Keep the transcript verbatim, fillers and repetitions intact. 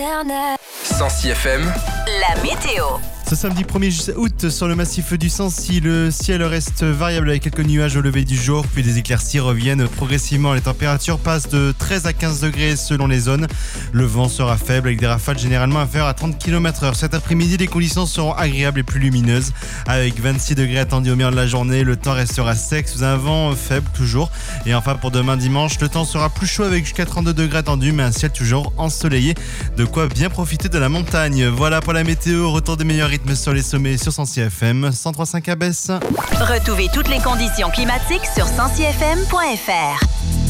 Sancy F M, la météo. Ce samedi premier août, sur le massif du Sancy, le ciel reste variable avec quelques nuages au lever du jour, puis des éclaircies reviennent progressivement. Les températures passent de treize à quinze degrés selon les zones. Le vent sera faible avec des rafales généralement inférieures à trente kilomètres heure. Cet après-midi, les conditions seront agréables et plus lumineuses. Avec vingt-six degrés attendus au milieu de la journée, le temps restera sec sous un vent faible toujours. Et enfin pour demain dimanche, le temps sera plus chaud avec jusqu'à trente-deux degrés attendus, mais un ciel toujours ensoleillé. De quoi bien profiter de la montagne. Voilà pour la météo, retour des meilleurs rythmes sur les sommets sur Sancy F M, cent trois virgule cinq à Besse. Retrouvez toutes les conditions climatiques sur sancy f m point f r.